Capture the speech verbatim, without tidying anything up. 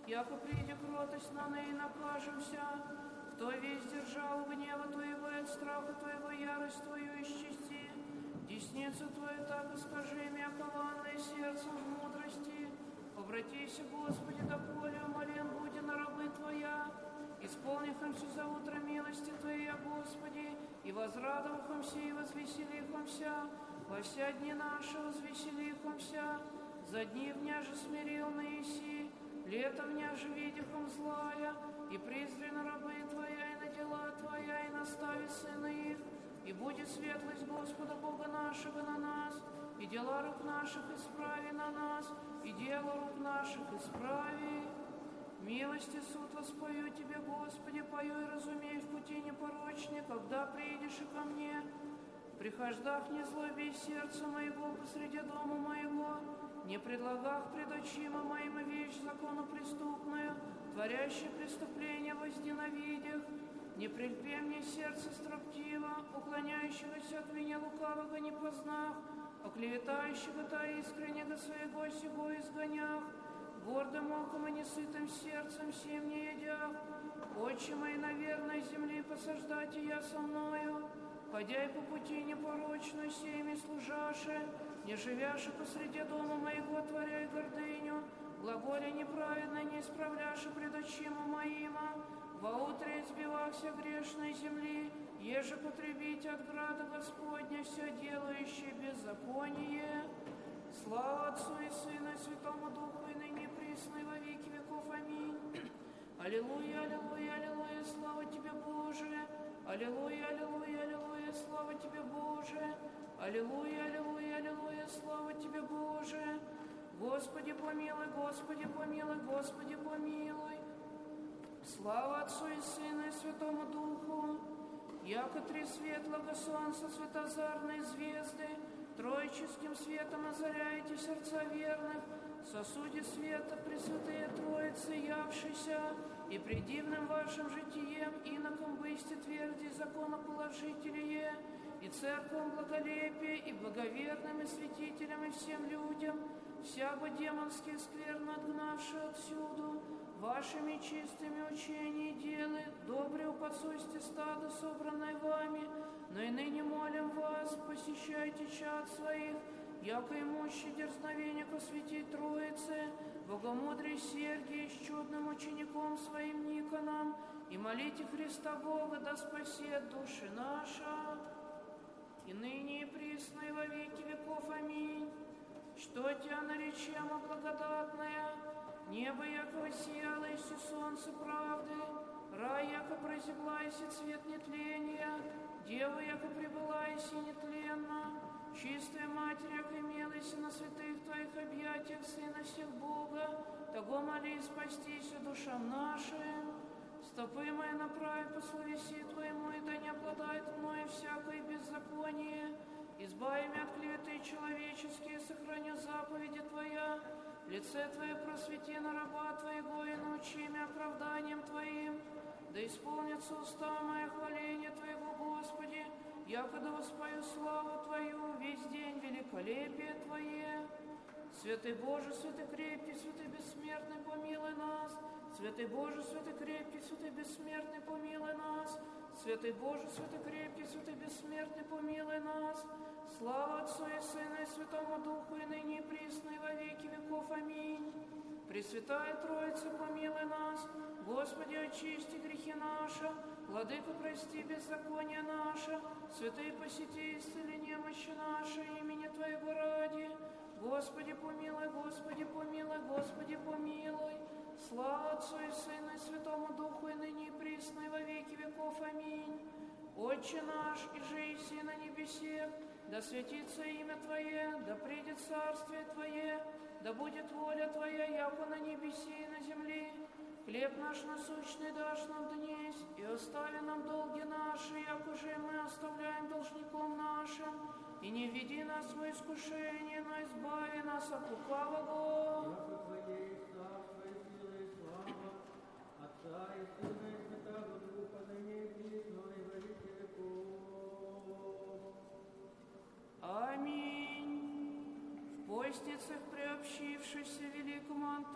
яко приди кротость на ныне накажемся. Кто весь держал гнева Твоего и от страха Твоего ярость Твою исчисти. Десницу Твою так и скажи им, окованное сердцем в мудрости. Обратися, Господи, доколе умолен буди на рабы Твоя. Исполнихомся за утро милости Твоей, Господи, и возрадовахомся и возвеселихомся. Во вся дни наши возвеселихомся. За дни вняже смирил наиси, лето вняже видихом злая, и презрена рабы Твоя, и на дела Твоя, и настави сына их. И будет светлость Господа Бога нашего на нас, и дела рук наших исправи на нас, и дело рук наших исправи. Милости суд воспою Тебе, Господи, пою и разумей в пути непорочне, когда приидешь и ко мне. Прихождах не злоби сердца моего посреди дома моего, не предлагах пред очима моим вещь законопреступную, творящий преступление возненавидях. Не прельпи мне сердце строптиво, уклоняющегося от меня лукавого не познав, оклеветающего-то искреннего своего сего изгонях, гордым оком и несытым сердцем сим не едях. Отче мои на верной земли посаждайте я со мною, ходяй по пути непорочную семи служаши, не живяши посреди дома моего творяй гордыню, глаголе неправедно не исправляши пред очима моима. Воутре избивахся грешной земли, еже потребить от града Господня все делающее беззаконие. Слава Отцу и Сыну и Святому Духу, и ныне присно и во веки веков. Аминь. Аллилуйя, аллилуйя, аллилуйя, слава Тебе, Боже. Аллилуйя, аллилуйя, аллилуйя, слава Тебе, Боже. Аллилуйя, аллилуйя, аллилуйя, слава Тебе, Боже. Господи помилуй, Господи помилуй, Господи помилуй. Слава Отцу и Сыну и Святому Духу, яко три светлого солнца, светозарные звезды, троическим светом озаряете сердца верных, сосуде света Пресвятые Троицы явшися, и предивным вашим житием иноком бысти тверди законоположителие, и церковь благолепие, и благоверным, и святителям, и всем людям, всяко демонские скверно отгнавши отсюду, вашими чистыми учения и делы, добрые упасости стадо, собранное вами, но и ныне молим вас, посещайте чад своих, яко имущий дерзновение посвятить Троице, богомудрый Сергий с чудным учеником своим Никоном, и молите Христа Бога, да спасет души наша, и ныне и присно и во веки веков. Аминь. Что тебя наречемо благодатная, небо яко воссияло иси солнце правды, рай яко прозябла иси цвет нетления, дева яко прибыла иси нетленна, чистая Матерь, яко имелась на святых Твоих объятиях Сына всех Бога, того моли спастись душам нашим. Стопы мои направь по словеси Твоему, и да не обладает мною всякое беззаконие. Избави меня от клеветы человеческие, сохраню заповеди Твоя. Лице Твое просвети на раба Твоего, и научи меня оправданием Твоим. Да исполнится уста мое хваление Твоего, Господи, якогда воспою славу Твою весь день великолепие Твое. Святый Боже, святый крепкий, святый бессмертный, помилуй нас. Святый Боже, святый крепкий, святый бессмертный, помилуй нас. Святый Боже, святый крепкий, святый бессмертный, помилуй нас. Слава Отцу и Сыну и Святому Духу, и ныне и присно, и во веки веков. Аминь. Пресвятая Троица, помилуй нас. Господи, очисти грехи наши. Владыка, прости беззаконие наше. Святые, посети, исцели немощи наши, имени Твоего ради. Господи, помилуй, Господи, помилуй, Господи, помилуй. Слава Отцу и Сыну и Святому Духу, и ныне и присно, и во веки веков. Аминь. Отче наш, и же еси на небесе, да светится имя Твое, да придет царствие Твое, да будет воля Твоя, яко на небеси и на земле. Хлеб наш насущный дашь нам днесь, и остави нам долги наши, яко же мы оставляем должником нашим. И не введи нас в искушение, но избави нас от лукавого. Отца и Сына и Святого Духа, ныне и присно, и во веки веков. Аминь. В постицах, приобщившихся великому